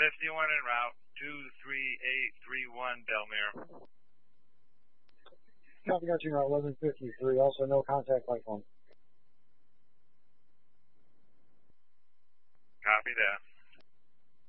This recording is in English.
1151 en route, 23831 Belmere. Copy, got you, route 1153, also no contact by phone. Copy that.